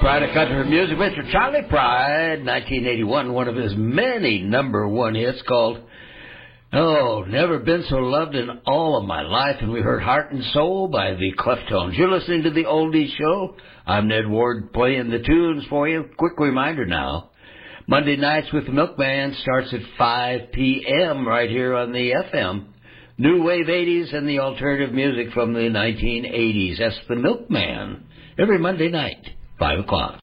Pride of Country Music, Mr. Charlie Pride, 1981, one of his many number one hits called, Oh, Never Been So Loved in All of My Life, and we heard Heart and Soul by the Cleftones. You're listening to the Oldies Show. I'm Ned Ward playing the tunes for you. Quick reminder now, Monday nights with the Milkman starts at 5 p.m. right here on the FM. New Wave 80s and the alternative music from the 1980s. That's the Milkman. Every Monday night, 5 o'clock.